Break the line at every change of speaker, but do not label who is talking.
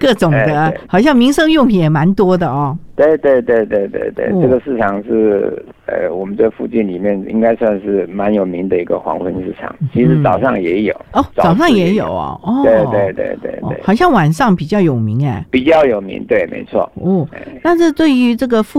各种的，好像民生用品也蛮多的哦。
对，这个市场是我们这附近里面应该算是蛮有名的一个黄昏市场。其实早上也有
哦，早上也有哦。
对，
好像晚上比较有名哎。
比较有名，对，没错。
但是对于这个